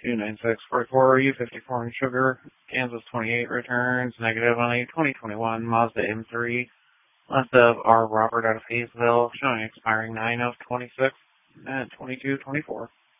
29644 U54 in sugar. Kansas 28 returns negative on a 2021 Mazda M3. List of R. Robert out of Hayesville, showing expiring 9 of 26 at 2224.